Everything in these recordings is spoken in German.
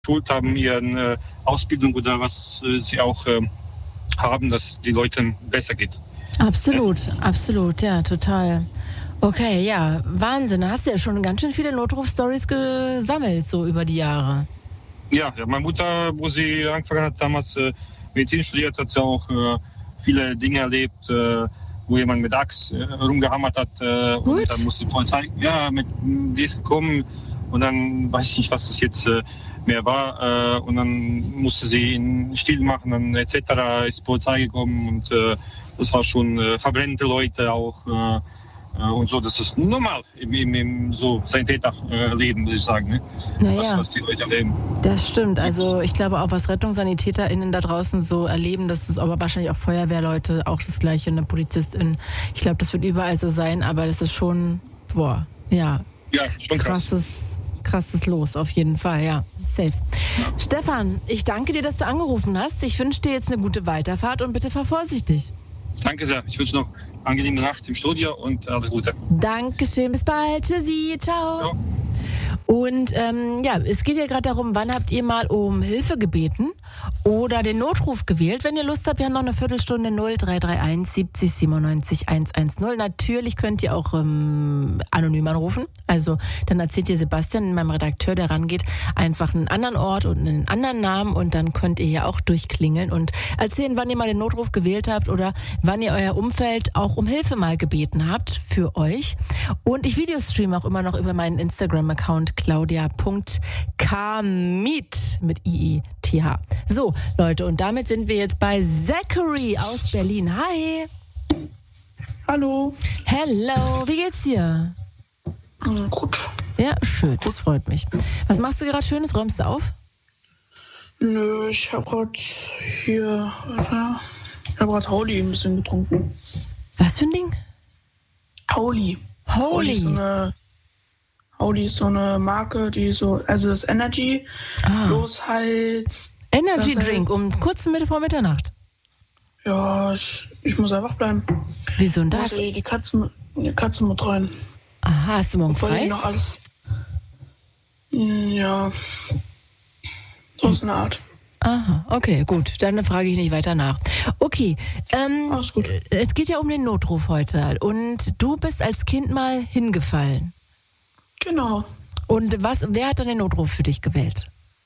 Schuld haben, ihre Ausbildung oder was sie auch haben, dass die Leuten besser geht. Absolut, absolut, ja, total. Okay, ja, Wahnsinn. Da hast du ja schon ganz schön viele Notruf-Stories gesammelt, so über die Jahre. Ja, meine Mutter, wo sie angefangen hat, damals Medizin studiert, hat sie auch viele Dinge erlebt, wo jemand mit Axt rumgehammert hat. Und dann musste die Polizei, die ist gekommen und dann weiß ich nicht, was das jetzt mehr war. Und dann musste sie ihn still machen, dann etc. ist die Polizei gekommen und das war schon verbrennende Leute auch. Und so, das ist normal im so Sanitäterleben, würde ich sagen, ne? Naja, was die Leute erleben. Das stimmt. Also ich glaube auch, was RettungssanitäterInnen da draußen so erleben, das ist aber wahrscheinlich auch Feuerwehrleute, auch das Gleiche, eine Polizistin. Ich glaube, das wird überall so sein, aber das ist schon, schon krasses Los, auf jeden Fall, ja. Safe. Ja. Stefan, ich danke dir, dass du angerufen hast. Ich wünsche dir jetzt eine gute Weiterfahrt und bitte fahr vorsichtig. Danke sehr. Ich wünsche noch eine angenehme Nacht im Studio und alles Gute. Dankeschön. Bis bald. Tschüssi. Ciao. Ja. Und es geht ja gerade darum, wann habt ihr mal um Hilfe gebeten oder den Notruf gewählt? Wenn ihr Lust habt, wir haben noch eine Viertelstunde 0331 70 97 110. Natürlich könnt ihr auch anonym anrufen. Also dann erzählt ihr Sebastian, meinem Redakteur, der rangeht, einfach einen anderen Ort und einen anderen Namen und dann könnt ihr ja auch durchklingeln und erzählen, wann ihr mal den Notruf gewählt habt oder wann ihr euer Umfeld auch um Hilfe mal gebeten habt für euch. Und ich videostreame auch immer noch über meinen Instagram-Account claudia.kmiet mit IETH. So, Leute, und damit sind wir jetzt bei Zachary aus Berlin. Hi. Hallo. Hello, wie geht's dir? Gut. Ja, schön, das freut mich. Was machst du gerade Schönes? Räumst du auf? Nö, ich habe gerade Holy ein bisschen getrunken. Was für ein Ding? Holy. Holy ist so eine Marke, die so, also das Energy, bloß halt... Energy Drink kurz vor Mitternacht? Ja, ich muss einfach bleiben. Wieso denn das? Die Katze mit rein. Aha, hast du morgen frei? Noch alles. Ja, so ist eine Art. Aha, okay, gut. Dann frage ich nicht weiter nach. Okay, alles gut. Es geht ja um den Notruf heute und du bist als Kind mal hingefallen. Genau. Und wer hat dann den Notruf für dich gewählt?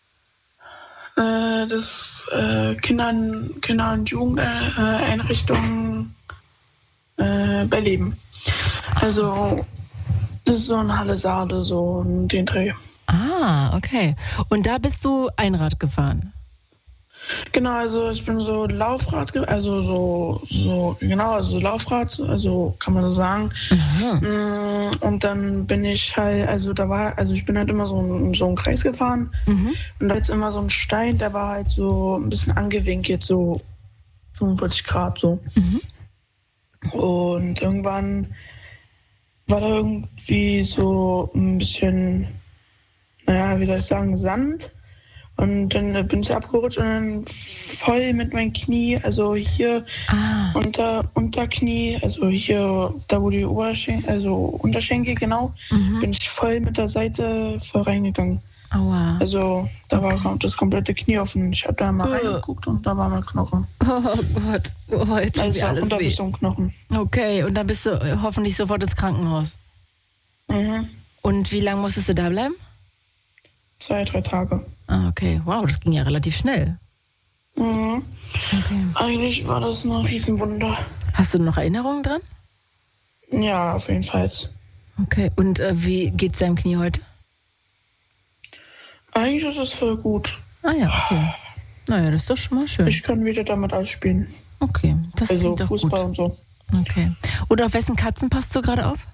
Das Kinder- und Jugendeinrichtung Berleben. Also das ist so ein Halle-Saale, so den Dreh. Ah, okay. Und da bist du Einrad gefahren? Genau, also ich bin so Laufrad, also Laufrad, also kann man so sagen. Mhm. Und dann bin ich halt, ich bin halt immer so einen Kreis gefahren. Mhm. Und da ist immer so ein Stein, der war halt so ein bisschen angewinkelt, so 45 Grad so. Mhm. Und irgendwann war da irgendwie so ein bisschen, wie soll ich sagen, Sand. Und dann bin ich abgerutscht und dann voll mit meinem Knie, also hier Unterknie, also hier, da wo die Unterschenkel, genau, bin ich voll mit der Seite voll reingegangen. Aua. Also da war das komplette Knie offen. Ich habe da mal reingeguckt und da war mein Knochen. Oh Gott, jetzt tut mir alles weh. So ein Knochen. Okay, und dann bist du hoffentlich sofort ins Krankenhaus. Mhm. Und wie lange musstest du da bleiben? 2-3 Tage. Ah, okay. Wow, das ging ja relativ schnell. Mhm. Okay. Eigentlich war das ein Riesenwunder. Hast du noch Erinnerungen dran? Ja, auf jeden Fall. Okay, und wie geht's deinem Knie heute? Eigentlich ist es voll gut. Ah ja, okay. Naja, das ist doch schon mal schön. Ich kann wieder damit alles spielen. Okay, das klingt doch Fußball gut. Und so. Okay. Und auf wessen Katzen passt du gerade auf?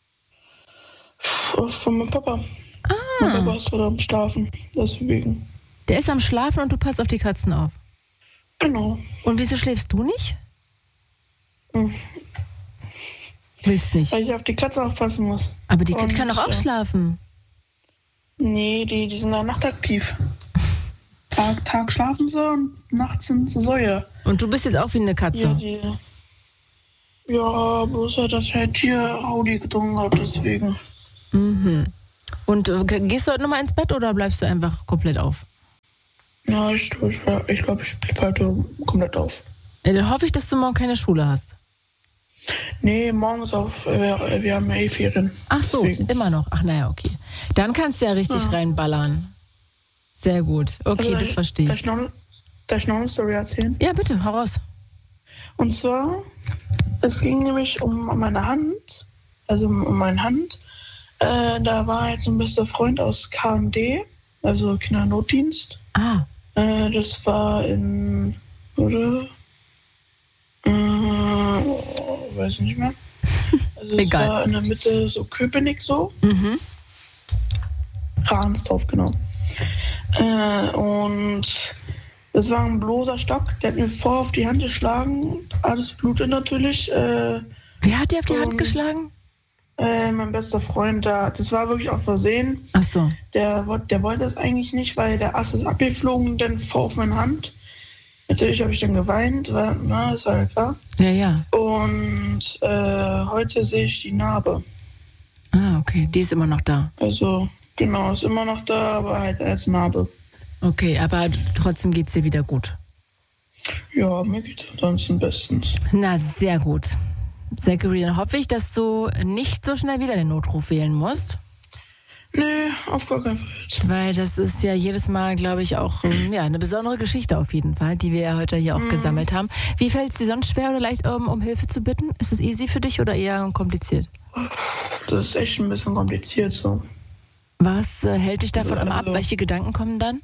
Von meinem Papa. Mein Papa ist gerade am Schlafen, deswegen. Der ist am Schlafen und du passt auf die Katzen auf? Genau. Und wieso schläfst du nicht? Willst nicht? Weil ich auf die Katze aufpassen muss. Aber die Katze kann doch auch schlafen. Nee, die sind dann nachtaktiv. Tag schlafen sie und nachts sind sie Säue. Und du bist jetzt auch wie eine Katze? Ja, bloß dass ich halt hier Audi getrunken habe, deswegen. Mhm. Und gehst du heute nochmal ins Bett oder bleibst du einfach komplett auf? Ja, ich glaube, ich blieb heute komplett auf. Ja, dann hoffe ich, dass du morgen keine Schule hast. Nee, morgen ist wir haben ja Ferien. Ach so, deswegen. Immer noch. Ach naja, okay. Dann kannst du ja richtig reinballern. Sehr gut. Okay, das verstehe ich. Darf ich noch eine Story erzählen? Ja, bitte, hau raus. Und zwar, es ging nämlich um meine Hand, also um meine Hand. Da war jetzt ein bester Freund aus KMD, also Kindernotdienst. Ah. Das war in, oder? Weiß ich nicht mehr. Also es war in der Mitte so Köpenick so. Mhm. Ransdorf, genau. Und das war ein bloßer Stock, der hat mir voll auf die Hand geschlagen. Alles blutet natürlich. Wer hat dir auf die Hand geschlagen? Mein bester Freund da. Das war wirklich auf Versehen. Ach so. Der wollte das eigentlich nicht, weil der Ast ist abgeflogen, dann voll auf meine Hand. Natürlich habe ich dann geweint, weil, das war ja klar. Ja. Und heute sehe ich die Narbe. Ah, okay. Die ist immer noch da. Also, genau, ist immer noch da, aber halt als Narbe. Okay, aber trotzdem geht's dir wieder gut. Ja, mir geht's ansonsten bestens. Na, sehr gut. Zachary, dann hoffe ich, dass du nicht so schnell wieder den Notruf wählen musst. Nee, auf gar keinen Fall. Weil das ist ja jedes Mal, glaube ich, auch eine besondere Geschichte auf jeden Fall, die wir ja heute hier auch gesammelt haben. Wie fällt es dir sonst schwer oder leicht, um Hilfe zu bitten? Ist es easy für dich oder eher kompliziert? Das ist echt ein bisschen kompliziert so. Was hält dich davon ab? Welche Gedanken kommen dann?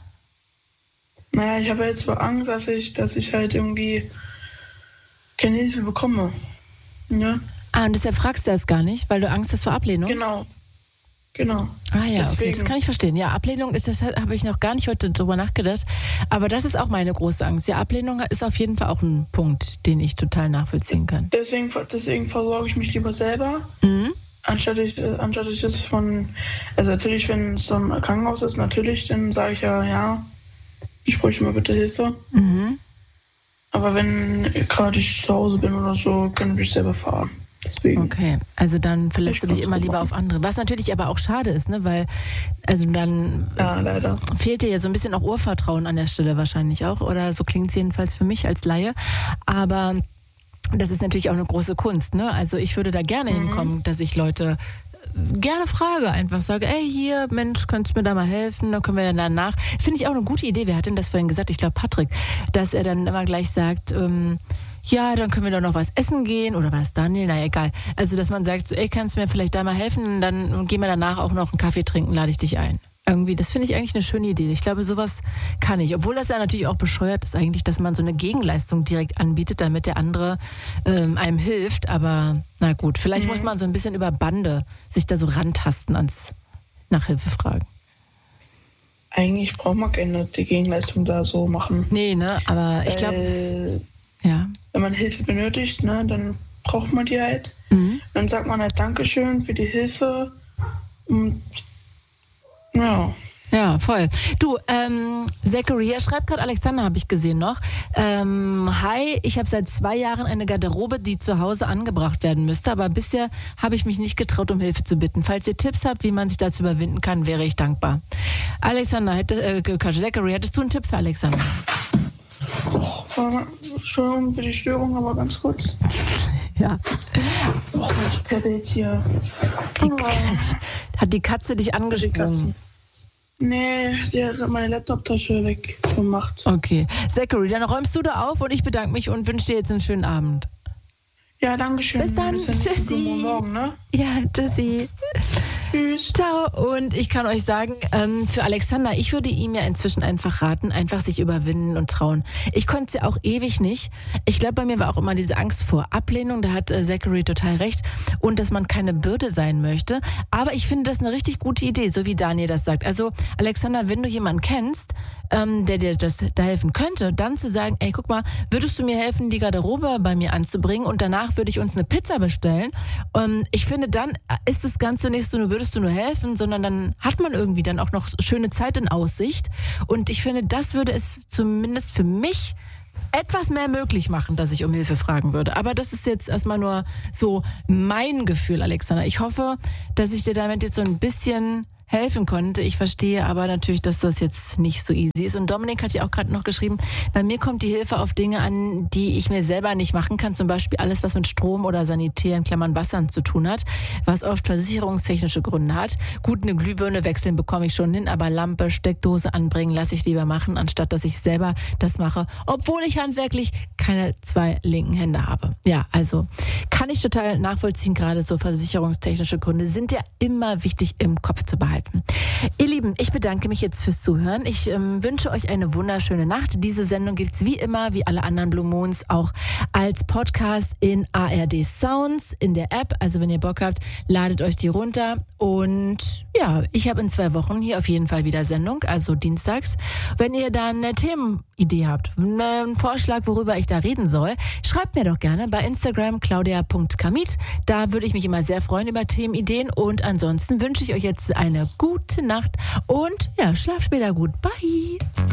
Naja, ich habe jetzt zwar Angst, dass ich halt irgendwie keine Hilfe bekomme. Ja? Ah, und deshalb fragst du das gar nicht, weil du Angst hast vor Ablehnung? Genau. Ah ja, deswegen. Okay, das kann ich verstehen. Ja, Ablehnung ist, das habe ich noch gar nicht heute drüber nachgedacht. Aber das ist auch meine große Angst. Ja, Ablehnung ist auf jeden Fall auch ein Punkt, den ich total nachvollziehen kann. Deswegen versorge ich mich lieber selber, anstatt ich es von, also natürlich, wenn es so ein Krankenhaus ist, natürlich, dann sage ich ja, ich bräuchte mal bitte Hilfe. Mhm. Aber wenn gerade ich zu Hause bin oder so, kann ich mich selber fahren. Deswegen. Okay, also dann verlässt du dich immer lieber auf andere. Was natürlich aber auch schade ist, ne? Weil, also dann leider. Fehlt dir ja so ein bisschen auch Urvertrauen an der Stelle wahrscheinlich auch. Oder so klingt es jedenfalls für mich als Laie. Aber das ist natürlich auch eine große Kunst, ne? Also ich würde da gerne hinkommen, dass ich Leute gerne frage, einfach sage, ey, hier, Mensch, könntest du mir da mal helfen? Dann können wir ja danach. Finde ich auch eine gute Idee. Wer hat denn das vorhin gesagt? Ich glaube Patrick, dass er dann immer gleich sagt, ja, dann können wir doch noch was essen gehen. Oder war das Daniel? Naja, egal. Also, dass man sagt, so, ey, kannst du mir vielleicht da mal helfen? Dann gehen wir danach auch noch einen Kaffee trinken, lade ich dich ein. Irgendwie, das finde ich eigentlich eine schöne Idee. Ich glaube, sowas kann ich. Obwohl das ja natürlich auch bescheuert ist eigentlich, dass man so eine Gegenleistung direkt anbietet, damit der andere einem hilft. Aber na gut, vielleicht muss man so ein bisschen über Bande sich da so rantasten ans Nachhilfe fragen. Eigentlich braucht man keine die Gegenleistung da so machen. Nee, ne? Aber ich glaube, ja. Wenn man Hilfe benötigt, ne, dann braucht man die halt. Dann sagt man halt Dankeschön für die Hilfe. Und ja. Ja, voll. Du, Zachary, hier schreibt gerade Alexander, habe ich gesehen noch. Hi, ich habe seit 2 Jahren eine Garderobe, die zu Hause angebracht werden müsste, aber bisher habe ich mich nicht getraut, um Hilfe zu bitten. Falls ihr Tipps habt, wie man sich dazu überwinden kann, wäre ich dankbar. Alexander, Zachary, hättest du einen Tipp für Alexander? Entschuldigung für die Störung, aber ganz kurz. Ja. Ich pelle jetzt hier. Hat die Katze dich angesprungen? Nee, sie hat meine Laptop-Tasche weggemacht. Okay. Zachary, dann räumst du da auf und ich bedanke mich und wünsche dir jetzt einen schönen Abend. Ja, danke schön. Bis dann. Tschüssi. Morgen, ne? Ja, tschüssi. Tschüss. Ciao. Und ich kann euch sagen, für Alexander, ich würde ihm ja inzwischen einfach raten, einfach sich überwinden und trauen. Ich konnte es ja auch ewig nicht. Ich glaube, bei mir war auch immer diese Angst vor Ablehnung. Da hat Zachary total recht. Und dass man keine Bürde sein möchte. Aber ich finde das eine richtig gute Idee, so wie Daniel das sagt. Also Alexander, wenn du jemanden kennst, der dir da helfen könnte, dann zu sagen, ey, guck mal, würdest du mir helfen, die Garderobe bei mir anzubringen und danach würde ich uns eine Pizza bestellen. Ich finde, dann ist das Ganze nicht so, würdest du nur helfen, sondern dann hat man irgendwie dann auch noch schöne Zeit in Aussicht. Und ich finde, das würde es zumindest für mich etwas mehr möglich machen, dass ich um Hilfe fragen würde. Aber das ist jetzt erstmal nur so mein Gefühl, Alexander. Ich hoffe, dass ich dir damit jetzt so ein bisschen helfen konnte. Ich verstehe aber natürlich, dass das jetzt nicht so easy ist. Und Dominik hat ja auch gerade noch geschrieben, bei mir kommt die Hilfe auf Dinge an, die ich mir selber nicht machen kann. Zum Beispiel alles, was mit Strom oder Sanitär, in Klammern Wassern zu tun hat, was oft versicherungstechnische Gründe hat. Gut, eine Glühbirne wechseln bekomme ich schon hin, aber Lampe, Steckdose anbringen lasse ich lieber machen, anstatt dass ich selber das mache, obwohl ich handwerklich keine 2 linken Hände habe. Ja, also kann ich total nachvollziehen, gerade so versicherungstechnische Gründe sind ja immer wichtig im Kopf zu behalten. Ihr Lieben, ich bedanke mich jetzt fürs Zuhören. Ich wünsche euch eine wunderschöne Nacht. Diese Sendung gibt es wie immer, wie alle anderen Blue Moons, auch als Podcast in ARD Sounds, in der App. Also wenn ihr Bock habt, ladet euch die runter. Und ja, ich habe in 2 Wochen hier auf jeden Fall wieder Sendung, also dienstags. Wenn ihr dann eine Themenidee habt, einen Vorschlag, worüber ich da reden soll, schreibt mir doch gerne bei Instagram claudia.kamit. Da würde ich mich immer sehr freuen über Themenideen. Und ansonsten wünsche ich euch jetzt eine gute Nacht und ja, schlaft später gut. Bye!